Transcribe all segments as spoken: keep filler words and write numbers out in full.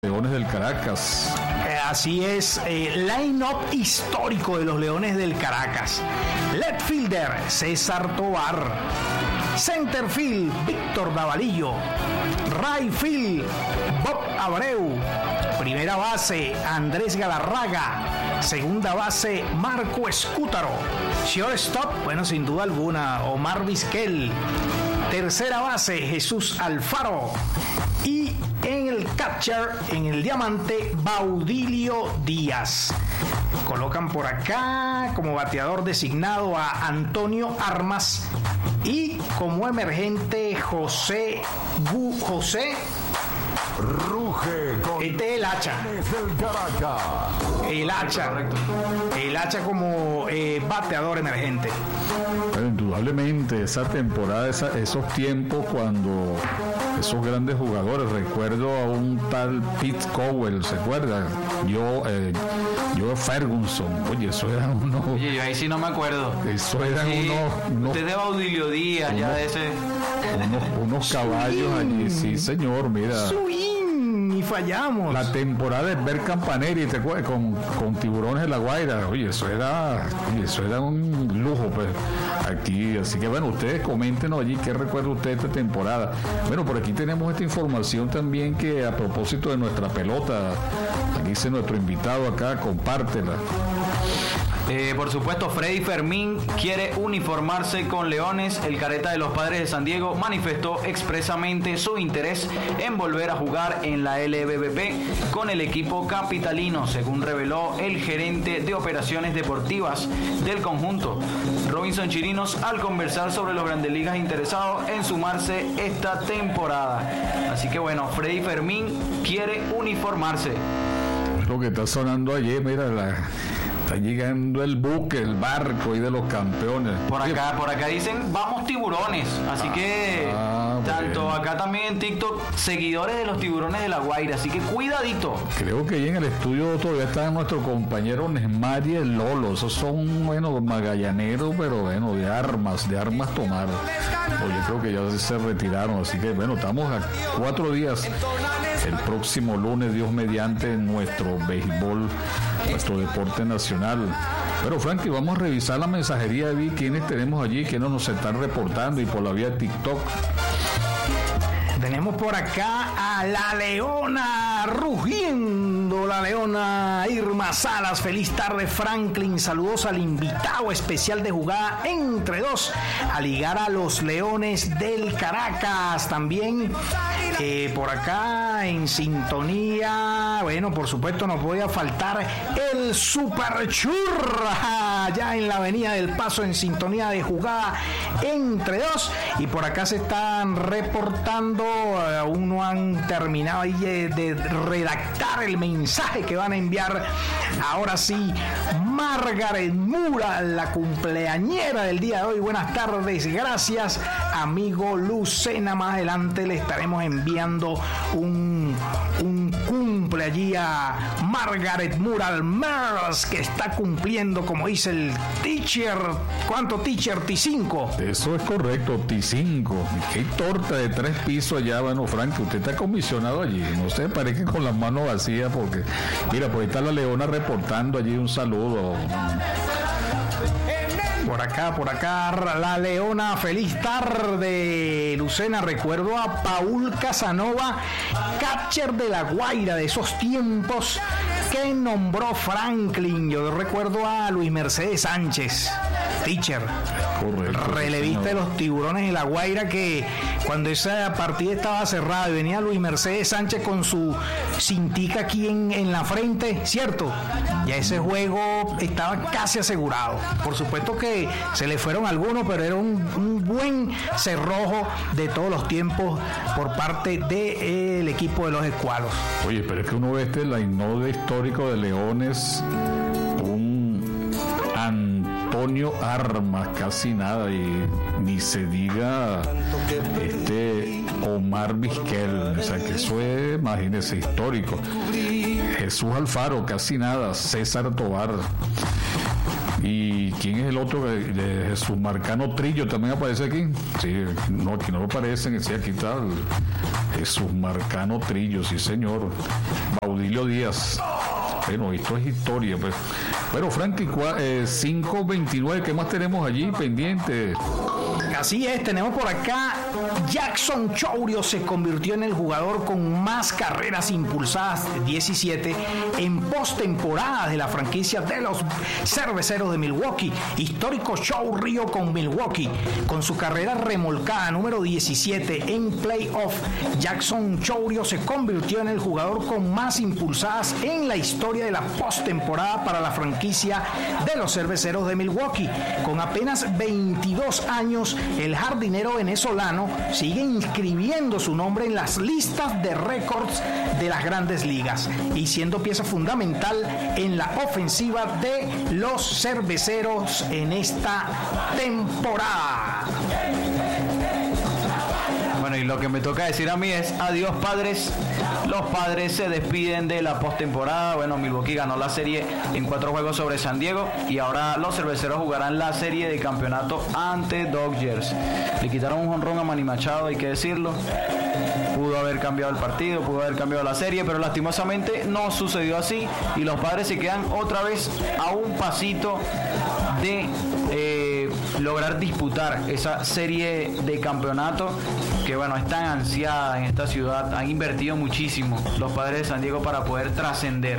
Leones del Caracas. Eh, así es, eh, line-up histórico de los Leones del Caracas. Left fielder, César Tovar. Centerfield, Víctor Davalillo. Right field, Bob Abreu. Primera base, Andrés Galarraga. Segunda base, Marco Escútaro. Shortstop, bueno, sin duda alguna, Omar Vizquel. Tercera base, Jesús Alfaro. Y en el catcher, en el diamante, Baudilio Díaz. Colocan por acá como bateador designado a Antonio Armas y como emergente José Gu, José Ruge con este es el hacha. el Caracas. El hacha. El hacha como eh, bateador emergente. Pero indudablemente esa temporada, esa, esos tiempos cuando esos grandes jugadores, recuerdo a un tal Pete Cowell, ¿se acuerdan? Yo, eh, yo Ferguson, oye, eso eran unos... Oye, yo ahí sí no me acuerdo. Eso eran Sí, unos... unos usted de Baudilio Díaz, unos- ya de ese... unos, unos caballos allí, sí señor, mira. Swing, y fallamos. La temporada de Bert Campaneri, ¿te acuerdas? Con, con Tiburones de la Guaira, oye, eso era, oye, eso era un lujo, pues, aquí. Así que bueno, ustedes coméntenos allí qué recuerda usted de esta temporada. Bueno, por aquí tenemos esta información también que a propósito de nuestra pelota, aquí dice nuestro invitado acá, compártela. Eh, por supuesto, Freddy Fermín quiere uniformarse con Leones. El careta de los Padres de San Diego manifestó expresamente su interés en volver a jugar en la L V P con el equipo capitalino, según reveló el gerente de operaciones deportivas del conjunto, Robinson Chirinos, al conversar sobre los Grandes Ligas interesados en sumarse esta temporada. Así que bueno, Freddy Fermín quiere uniformarse. Lo que está sonando ayer, mira, la, está llegando el buque, el barco y de los campeones. Por acá, por acá dicen, vamos tiburones. Así que, Ah, tanto bueno. acá también en TikTok, seguidores de los tiburones de la Guaira. Así que cuidadito. Creo que ahí en el estudio todavía está nuestro compañero Nesmar y el Lolo. Esos son, bueno, magallaneros, pero bueno, de armas, de armas tomar. Oye, creo que ya se retiraron. Así que bueno, estamos a cuatro días. El próximo lunes, Dios mediante, nuestro béisbol, nuestro deporte nacional. Pero Frankie, vamos a revisar la mensajería de quiénes tenemos allí, quiénes nos están reportando y por la vía TikTok. Tenemos por acá a la Leona rugiendo, la Leona Irma Salas. Feliz tarde, Franklin. Saludos al invitado especial de jugada entre dos a ligar a los Leones del Caracas. También eh, por acá en sintonía. Bueno, por supuesto, no podía faltar el Super Churra allá en la Avenida del Paso en sintonía de jugada entre dos. Y por acá se están reportando. Aún no han terminado ahí de, de redactar el mensaje que van a enviar. Ahora sí, Margaret Mura, la cumpleañera del día de hoy. Buenas tardes, gracias, amigo Lucena. Más adelante le estaremos enviando un, un cumple allí a Margaret Mura Almers, que está cumpliendo, como dice el teacher. ¿Cuánto, teacher? T cinco. Eso es correcto, T cinco. Qué torta de tres pisos allá, bueno, Frank, usted está comisionado allí. No se parece con las manos vacías porque, mira, por ahí está la Leona reportando allí un saludo. Por acá, por acá, la Leona, feliz tarde, Lucena. Recuerdo a Paul Casanova, catcher de la Guaira de esos tiempos que nombró Franklin. Yo recuerdo a Luis Mercedes Sánchez, teacher, Correcto. relevista sí, de los Tiburones de la Guaira, que cuando esa partida estaba cerrada y venía Luis Mercedes Sánchez con su cintica aquí en, en la frente, ¿cierto? Ya ese juego estaba casi asegurado. Por supuesto que se le fueron algunos, pero era un, un buen cerrojo de todos los tiempos por parte del equipo de los Escualos. Oye, pero es que uno ve este line-up histórico de Leones, un Antonio Armas, casi nada, y ni se diga este Omar Vizquel, o sea que eso es, imagínese, histórico. Jesús Alfaro, casi nada. César Tovar. ¿Y quién es el otro? De Jesús Marcano Trillo también aparece aquí. Sí, no, aquí no lo aparecen, sí, aquí está el Jesús Marcano Trillo, sí señor. Baudilio Díaz. Bueno, esto es historia, pues. Bueno, Frankie, eh, cinco veintinueve, ¿qué más tenemos allí pendiente? Así es, tenemos por acá, Jackson Chourio se convirtió en el jugador con más carreras impulsadas, diecisiete, en postemporada de la franquicia de los Cerveceros de Milwaukee. Histórico Chourio con Milwaukee. Con su carrera remolcada número diecisiete en playoff, Jackson Chourio se convirtió en el jugador con más impulsadas en la historia de la postemporada para la franquicia de los Cerveceros de Milwaukee. Con apenas veintidós años, el jardinero venezolano sigue inscribiendo su nombre en las listas de récords de las grandes ligas y siendo pieza fundamental en la ofensiva de los Cerveceros en esta temporada. Bueno, y lo que me toca decir a mí es adiós, Padres. Los Padres se despiden de la postemporada. Bueno, Milwaukee ganó la serie en cuatro juegos sobre San Diego y ahora los Cerveceros jugarán la serie de campeonato ante Dodgers. Le quitaron un jonrón a Manny Machado, hay que decirlo. Pudo haber cambiado el partido, pudo haber cambiado la serie, pero lastimosamente no sucedió así y los Padres se quedan otra vez a un pasito de eh, lograr disputar esa serie de campeonato que, bueno, es tan ansiada en esta ciudad. Han invertido muchísimo los Padres de San Diego para poder trascender.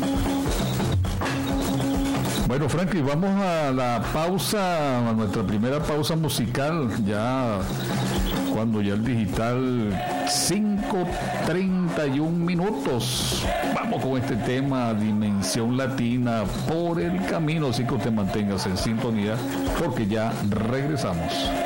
Bueno, Frankie, vamos a la pausa, a nuestra primera pausa musical, ya cuando ya el digital cinco treinta y un minutos. Vamos con este tema, Dimensión Latina, por el camino, así que te mantengas en sintonía, porque ya regresamos.